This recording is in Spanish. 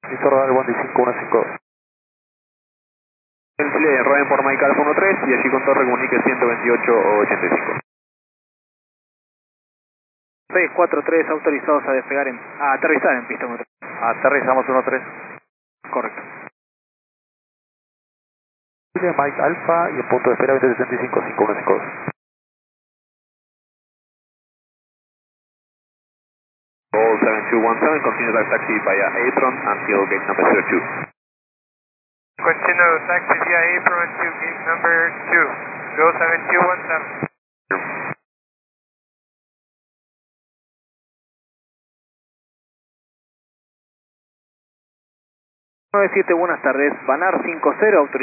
Listo, rodar Bondi 5152. El Chile, roden por Mike Alfa 13 y allí con torre comunique 128.85. 643 autorizados a despegar a aterrizar en pista 13. Aterrizamos 13. Correcto. Chile, Mike Alfa y en punto de espera 2065 5152. All 7217, continue that taxi via Apron until gate number 02. Continue taxi via Apron to gate number 2. Go 7217. 97, buenas tardes. Banar 50, autorizado.